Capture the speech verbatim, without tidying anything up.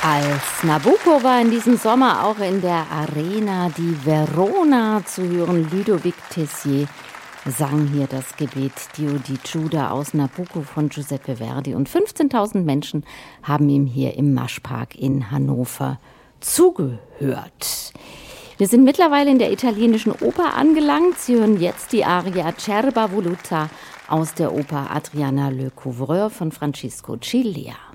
Als Nabucco war in diesem Sommer auch in der Arena di Verona zu hören. Ludovic Tessier sang hier das Gebet Dio di Giuda aus Nabucco von Giuseppe Verdi. Und fünfzehntausend Menschen haben ihm hier im Maschpark in Hannover zugehört. Wir sind mittlerweile in der italienischen Oper angelangt. Sie hören jetzt die Arie Acerba Voluta aus der Oper Adriana Le Couvreur von Francisco Ciglia.